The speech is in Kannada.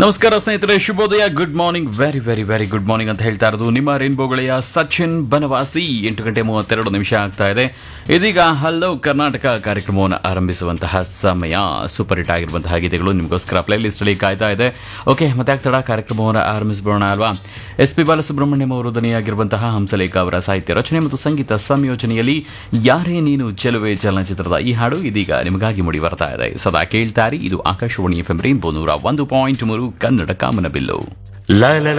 ನಮಸ್ಕಾರ ಸ್ನೇಹಿತರೆ, ಶುಭೋದಯ, good morning, very very very good morning ಅಂತ ಹೇಳ್ತಾ ಇರೋದು ನಿಮ್ಮ ರೈನ್ಬೋ ಗೆಳೆಯ ಸಚಿನ್ ಬನವಾಸಿ. 8:32 ಆಗ್ತಾ ಇದೆ. ಇದೀಗ ಹಲೋ ಕರ್ನಾಟಕ ಕಾರ್ಯಕ್ರಮವನ್ನು ಆರಂಭಿಸುವಂತಹ ಸಮಯ. ಸೂಪರ್ ಹಿಟ್ ಆಗಿರುವಂತಹ ಗೀತೆಗಳು ನಿಮಗೋಸ್ಕರ ಪ್ಲೇ ಲಿಸ್ಟ್ ಅಲ್ಲಿ ಕಾಯ್ತಾ ಇದೆ. ಓಕೆ, ಮತ್ತೆ ಆಗ್ತಡ ಕಾರ್ಯಕ್ರಮವನ್ನು ಆರಂಭಿಸಬೋಣ ಅಲ್ವಾ? SP ಬಾಲಸುಬ್ರಹ್ಮಣ್ಯಂ ಅವರು ಧ್ವನಿಯಾಗಿರುವಂತಹ ಹಂಸಲೇಖ ಅವರ ಸಾಹಿತ್ಯ ರಚನೆ ಮತ್ತು ಸಂಗೀತ ಸಂಯೋಜನೆಯಲ್ಲಿ ಯಾರೇ ನೀನು ಚೆಲುವೆ ಚಲನಚಿತ್ರದ ಈ ಹಾಡು ಇದೀಗ ನಿಮಗಾಗಿ ಮೂಡಿ ಬರ್ತಾ ಇದೆ. ಸದಾ ಕೇಳ್ತಾರಿ, ಇದು ಆಕಾಶವಾಣಿ FM ರೈನ್ಬೋ 101.3 ಕನ್ನಡ ಕಾಮನಬಿಲ್ಲು.